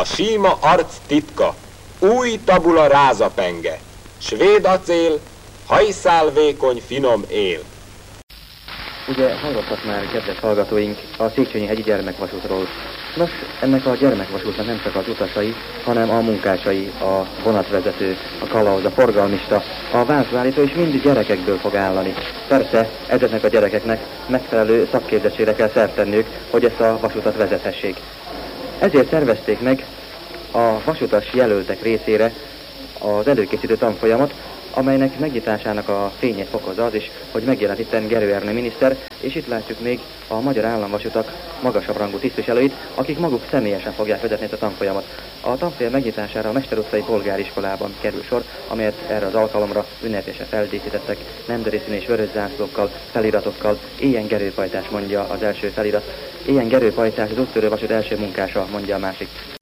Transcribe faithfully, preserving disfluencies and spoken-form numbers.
A síma arc titka, új tabula rázapenge, svéd acél, hajszál vékony finom él. Ugye hallottak már, kedves hallgatóink, a Széchenyi-hegyi gyermekvasútról. Nos, ennek a gyermekvasútnak nem csak az utasai, hanem a munkásai, a vonatvezető, a kalauz, a forgalmista, a vászonállító is mind gyerekekből fog állani. Persze, ezeknek a gyerekeknek megfelelő szakképzettségre kell szert tenniük, hogy ezt a vasutat vezethessék. Ezért szervezték meg a vasutas jelöltek részére az előkészítő tanfolyamot, amelynek megnyitásának a fényét fokozza az is, hogy megjelent itten Gerő Ernő miniszter, és itt látjuk még a Magyar Államvasutak magasabb rangú tisztviselőit, akik maguk személyesen fogják vezetni ezt a tanfolyamot. A tanfolyam megnyitására a Mester utcai polgáriskolában kerül sor, amelyet erre az alkalomra ünnepélyesen feldíszítettek, nemzeti színű és vörös zászlókkal, feliratokkal. Éljen Gerő pajtás, mondja az első felirat. Éljen Gerő pajtás, az úttörő vasút első munkása, mondja a másik.